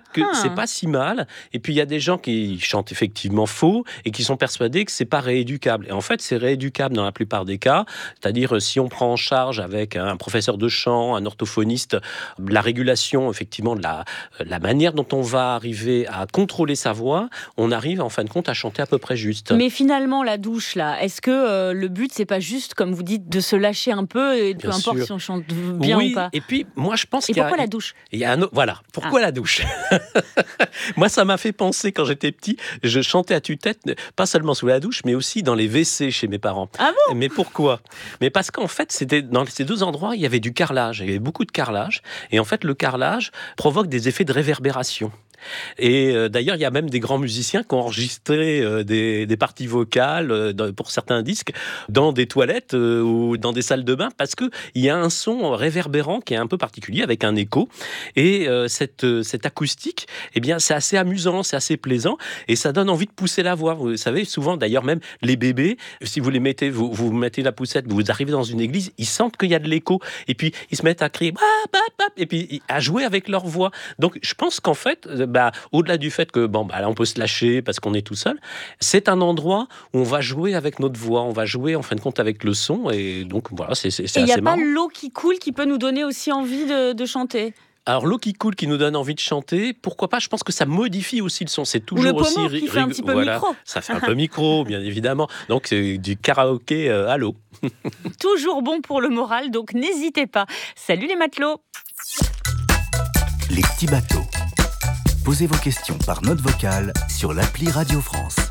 que c'est pas si mal. Et puis il y a des gens qui chantent effectivement faux et qui sont persuadés que c'est pas rééducable. Et en fait, c'est rééducable dans la plupart des cas. C'est-à-dire, si on prend en charge avec un professeur de chant, un orthophoniste, la régulation effectivement de la manière dont on va arriver à contrôler sa voix, on arrive en fin de compte à chanter à peu près juste. Mais finalement, la douche, là, est-ce que le but, c'est pas juste, comme vous dites, de se lâcher un peu et peu importe si on chante bien ou pas? Et puis moi je pense qu'il y a... Et pourquoi la douche? Voilà, pourquoi la douche? Moi ça m'a fait penser quand j'étais petit, je chantais à tue-tête, pas seulement sous la douche, mais aussi dans les WC chez mes parents. Ah bon? Mais pourquoi? Mais parce qu'en fait, c'était dans ces deux endroits, il y avait du carrelage, il y avait beaucoup de carrelage, et en fait le carrelage provoque des effets de réverbération. Et d'ailleurs, il y a même des grands musiciens qui ont enregistré des parties vocales pour certains disques dans des toilettes ou dans des salles de bain parce qu'il y a un son réverbérant qui est un peu particulier avec un écho. Et cette acoustique, eh bien, c'est assez amusant, c'est assez plaisant et ça donne envie de pousser la voix. Vous savez, souvent d'ailleurs, même les bébés, si vous les mettez, vous mettez la poussette, vous arrivez dans une église, ils sentent qu'il y a de l'écho et puis ils se mettent à crier et puis à jouer avec leur voix. Donc, je pense qu'en fait, au-delà du fait que là, on peut se lâcher parce qu'on est tout seul, c'est un endroit où on va jouer avec notre voix, on va jouer en fin de compte avec le son et donc voilà, c'est assez marrant. Et il n'y a pas l'eau qui coule qui peut nous donner aussi envie de chanter? Alors l'eau qui coule qui nous donne envie de chanter, pourquoi pas? Je pense que ça modifie aussi le son. C'est toujours ou le aussi pommeau qui fait un petit peu micro. Ça fait un peu micro, bien évidemment. Donc c'est du karaoké à l'eau. Toujours bon pour le moral, donc n'hésitez pas. Salut les matelots. Les petits bateaux. Posez vos questions par note vocale sur l'appli Radio France.